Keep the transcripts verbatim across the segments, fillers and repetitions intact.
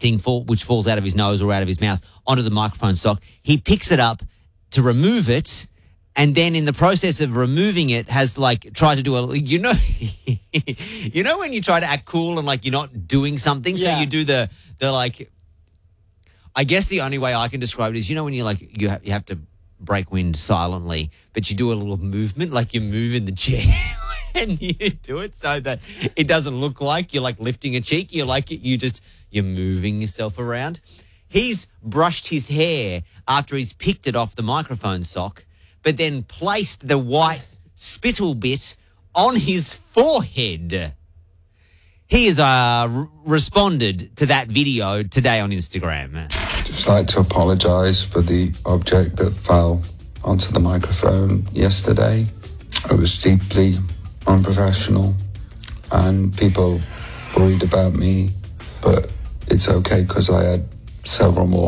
thing fall, which falls out of his nose or out of his mouth onto the microphone sock. He picks it up to remove it, and then in the process of removing it has like tried to do a, you know, you know when you try to act cool and like you're not doing something, so Yeah. you do the the like. I guess the only way I can describe it is, you know, when you like you have you have to break wind silently, but you do a little movement, like you move in the chair. And you do it so that it doesn't look like you're like lifting a cheek. You're like you just you're moving yourself around. He's brushed his hair after he's picked it off the microphone sock, but then placed the white spittle bit on his forehead. He has uh, r- responded to that video today on Instagram. Just like to apologise for the object that fell onto the microphone yesterday. It was deeply unprofessional and people worried about me, but it's okay because I had several more.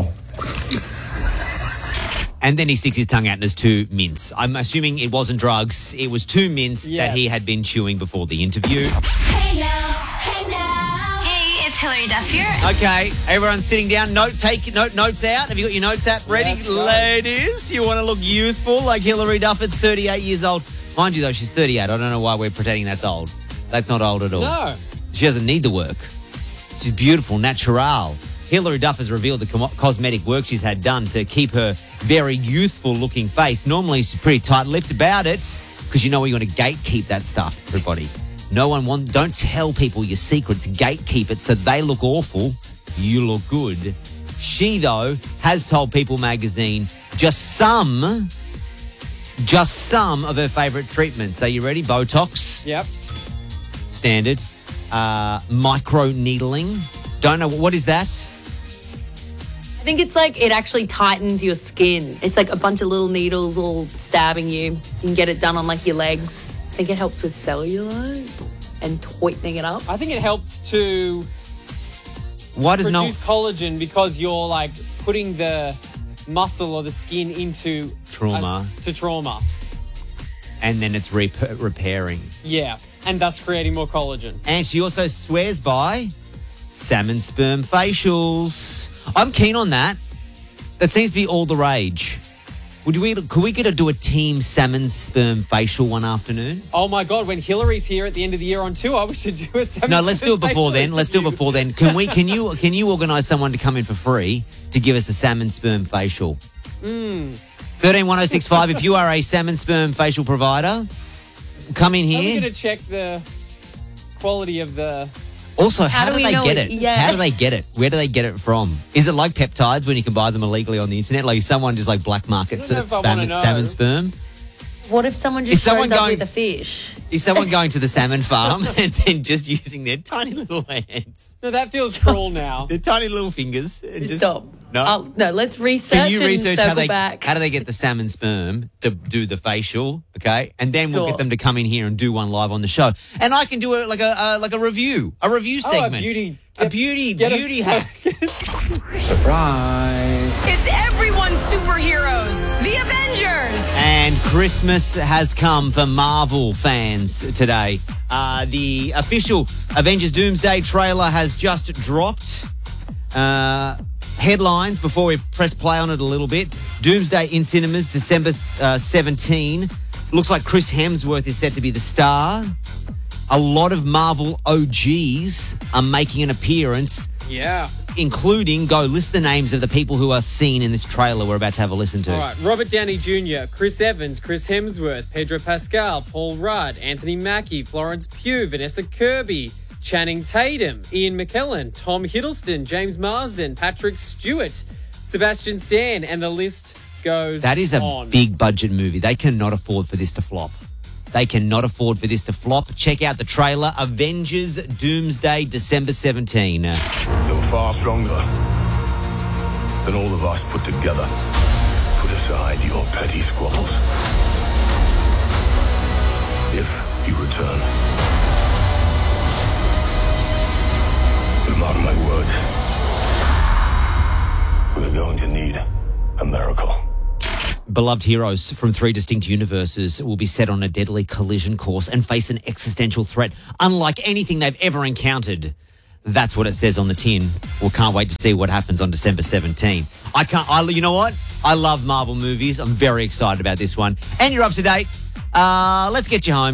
And then he sticks his tongue out and there's two mints. I'm assuming it wasn't drugs. It was two mints Yes. that he had been chewing before the interview. Hey now, hey now. Hey, it's Hilary Duff here. Okay, everyone sitting down. Note, take note, notes out. Have you got your notes app ready? Yes, sir. Ladies, you want to look youthful like Hilary Duff at thirty-eight years old. Mind you, though, she's thirty-eight. I don't know why we're pretending that's old. That's not old at all. No. She doesn't need the work. She's beautiful, natural. Hilary Duff has revealed the com- cosmetic work she's had done to keep her very youthful-looking face. Normally, she's pretty tight-lipped about it because you know we're going to gatekeep that stuff, everybody. No one want. Don't tell people your secrets. Gatekeep it so they look awful. You look good. She, though, has told People magazine just some, just some of her favourite treatments. Are you ready? Botox. Yep. Standard. Uh, micro needling. Don't know. What is that? I think it's like it actually tightens your skin. It's like a bunch of little needles all stabbing you. You can get it done on like your legs. I think it helps with cellulite and tightening it up. I think it helps to Why does no... produce collagen because you're like putting the muscle or the skin into Trauma. a- to trauma. And then it's rep- repairing. Yeah, and thus creating more collagen. And she also swears by salmon sperm facials. I'm keen on that. That seems to be all the rage. Would we? Could we get to do a team salmon sperm facial one afternoon? Oh my God! When Hillary's here at the end of the year on tour, we should do a seven. No, let's do it before then. Let's do it before then. Can we? Can you? Can you organise someone to come in for free to give us a salmon sperm facial? Mm. Thirteen one zero six five. If you are a salmon sperm facial provider, come in Are we here. going to check the quality of the? Also, how, How do, do we they know get it- it? yeah. How do they get it? Where do they get it from? Is it like peptides when you can buy them illegally on the internet? Like someone just like black markets I don't know if I salmon, wanna know. salmon sperm? What if someone Is just someone shows up going- with a fish? Is someone going to the salmon farm and then just using their tiny little hands, No, that feels cruel now. their tiny little fingers, and just Stop. no? Oh, no, let's research Can you and research circle how they back. how do they get the salmon sperm to do the facial? Okay, and then we'll Sure. get them to come in here and do one live on the show, and I can do it like a uh, like a review, a review Oh, a segment, beauty- a get- beauty get us- beauty hack. Surprise! It's everyone's superheroes, the Avengers. And Christmas has come for Marvel fans today. Uh, the official Avengers Doomsday trailer has just dropped. Uh, headlines before we press play on it a little bit. Doomsday in cinemas, December uh, seventeenth. Looks like Chris Hemsworth is set to be the star. A lot of Marvel O Gs are making an appearance. Yeah. Including, go list the names of the people who are seen in this trailer we're about to have a listen to. All right, Robert Downey Junior, Chris Evans, Chris Hemsworth, Pedro Pascal, Paul Rudd, Anthony Mackie, Florence Pugh, Vanessa Kirby, Channing Tatum, Ian McKellen, Tom Hiddleston, James Marsden, Patrick Stewart, Sebastian Stan, and the list goes That is a on. big budget movie. They cannot afford for this to flop. They cannot afford for this to flop. Check out the trailer, Avengers Doomsday, December seventeenth. You're far stronger than all of us put together. Put aside your petty squabbles. If you return, but mark my words, we're going to need a miracle. Beloved heroes from three distinct universes will be set on a deadly collision course and face an existential threat unlike anything they've ever encountered. That's what it says on the tin. We can't wait to see what happens on December seventeenth. I can't, I, you know what? I love Marvel movies. I'm very excited about this one. And you're up to date. Uh, let's get you home.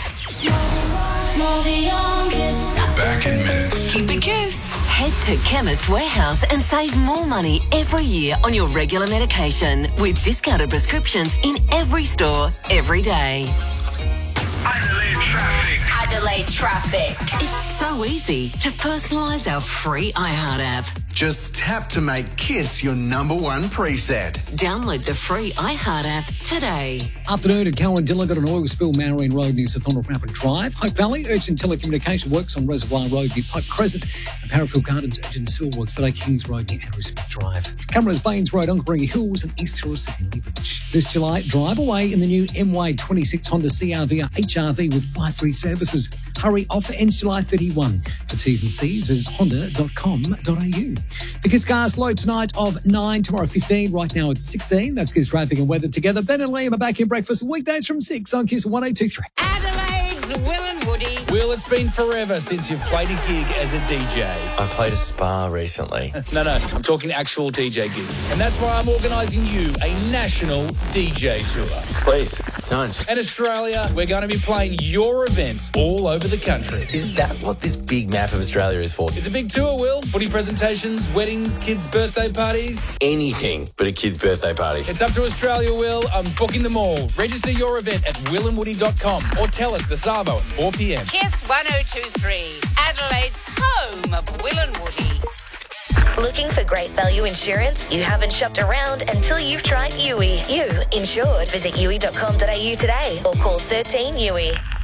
We're back in minutes. Keep it kiss. Head to Chemist Warehouse and save more money every year on your regular medication with discounted prescriptions in every store, every day. Adelaide traffic. Adelaide traffic. It's so easy to personalise our free iHeart app. Just tap to make KISS your number one preset. Download the free iHeart app today. Afternoon at Cowan-Dilla got an oil spill, Marion Road near Southorn Rapid Drive. Hope Valley, urgent telecommunication works on Reservoir Road near Pope Crescent. And Parafield Gardens, urgent sewer works today, Kings Road near Andrew Smith Drive. Cameras, Baines Road, Ungaburee Hills and East Hills at Henley Beach. This July, drive away in the new M Y twenty-six Honda C R V or H R V with five free services. Hurry, offer ends July thirty-first. For T's and C's, visit honda dot com dot a u. The KISS Cast low tonight of nine, tomorrow fifteen, right now it's sixteen. That's KISS traffic and weather together. Ben and Liam are back in breakfast weekdays from six on KISS one eight two three. Adelaide's Will and Woody. Will, it's been forever since you've played a gig as a D J. I played a spa recently. No, no, I'm talking actual D J gigs. And that's why I'm organising you a national D J tour. Please, don't. In Australia, we're going to be playing your events all over the country. Is that what this big map of Australia is for? It's a big tour, Will. Footy presentations, weddings, kids' birthday parties. Anything but a kid's birthday party. It's up to Australia, Will. I'm booking them all. Register your event at will and woody dot com or tell us the Savo at four p.m. KISS one oh two three, Adelaide's home of Will and Woody. Looking for great value insurance? You haven't shopped around until you've tried U I. You insured. Visit u i dot com dot a u today or call thirteen U I.